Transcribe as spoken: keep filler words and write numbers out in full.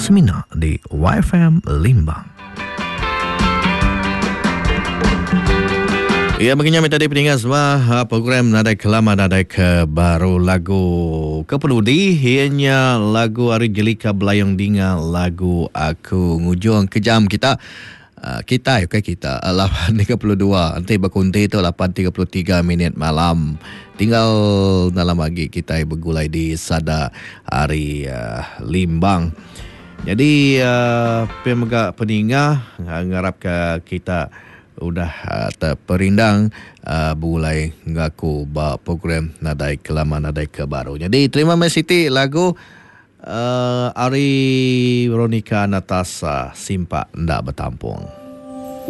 Semina di Y F M Limbang. Ya, begini tadi pendengar semua, program Nadai Kelama Nadai ke baru lagu Kepeludi, ianya lagu Ari Jelika Belayang Dinga, lagu Aku Ngujung Kejam kita. Uh, kita, okay, kita uh, lapan tiga puluh dua nanti berkunti itu lapan tiga puluh tiga minit malam. Tinggal dalam lagi kita bergulai di Sada Hari uh, Limbang. Jadi uh, pemegak peninga ngarap ke kita udah uh, terperindang uh, bergulai ngaku ba program Nadai Kelama Nadai ke baru. Jadi terima kasih Siti lagu uh, Ari Veronica Natasha Simpak Ndak Bertampung.